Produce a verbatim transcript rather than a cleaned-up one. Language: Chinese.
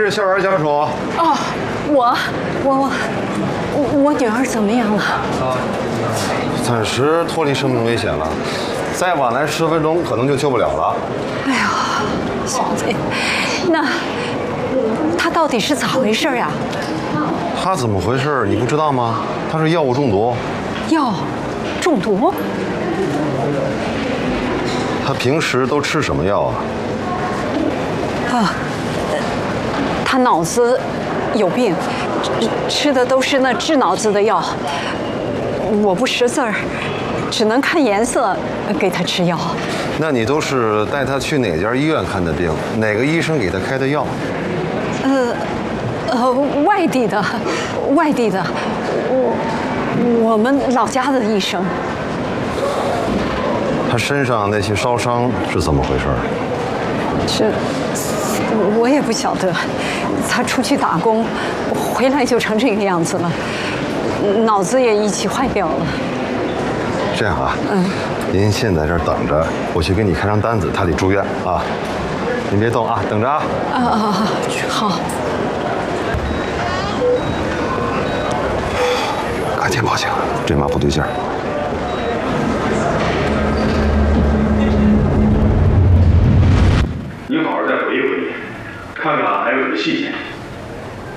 是校园家属？ 哦，我我我我女儿怎么样了？啊， 暂时脱离生命危险了，再晚来十分钟可能就救不了了。 哎呀，小姐，那她到底是咋回事呀？ 她怎么回事？你不知道吗？她是药物中毒。 药中毒？ 她平时都吃什么药啊？ 啊，她脑子有病，吃的都是那治脑子的药。我不识字儿，只能看颜色给她吃药。 那你都是带她去哪家医院看的病？哪个医生给她开的药？ 呃，呃，外地的，外地的，我我们老家的医生。 她身上那些烧伤是怎么回事？ 这我也不晓得，她出去打工，回来就成这个样子了，脑子也一起坏掉了。 这样啊，嗯，您先在这儿等着，我去给你开张单子，她得住院啊。您别动啊，等着啊。 啊啊啊！好。 赶紧报警，这妈不对劲儿。 你好好再回忆回忆，看看还有什么细节。